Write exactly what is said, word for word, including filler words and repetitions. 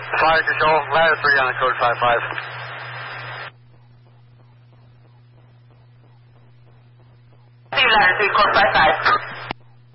Fire control, ladder three on code five five. Ladder three, code five five.